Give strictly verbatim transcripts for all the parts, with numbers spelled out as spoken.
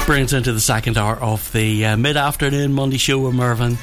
Brings into the second hour of the uh, mid-afternoon Monday show with Mervyn.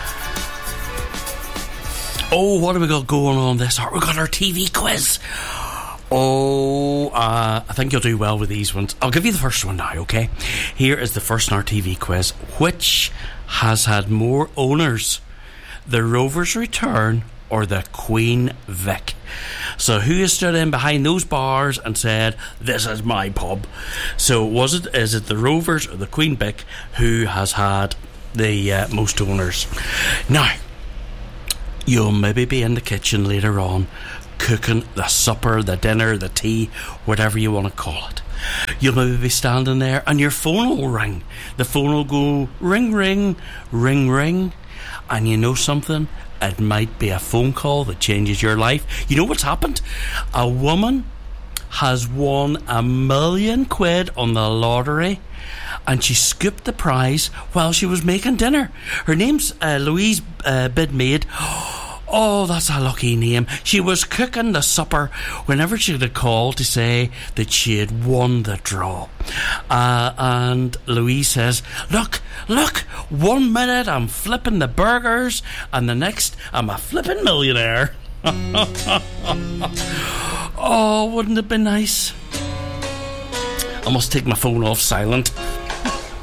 Oh, what have we got going on this hour? We've got our T V quiz. Oh, uh, I think you'll do well with these ones. I'll give you the first one now, okay? Here is the first in our T V quiz. Which has had more owners? The Rover's Return or the Queen Vic? So who has stood in behind those bars and said, this is my pub? So was it, is it the Rovers or the Queen Vic who has had the uh, most owners? Now, you'll maybe be in the kitchen later on cooking the supper, the dinner, the tea, whatever you want to call it. You'll maybe be standing there and your phone will ring. The phone will go ring, ring, ring, ring. And you know something? It might be a phone call that changes your life. You know what's happened? A woman has won a million quid on the lottery, and she scooped the prize while she was making dinner. Her name's uh, Louise uh, Bidmaid. Oh, that's a lucky name. She was cooking the supper whenever she had a call to say that she had won the draw. Uh, and Louise says, look, look, one minute I'm flipping the burgers and the next I'm a flipping millionaire. Oh, wouldn't it be nice? I must take my phone off silent.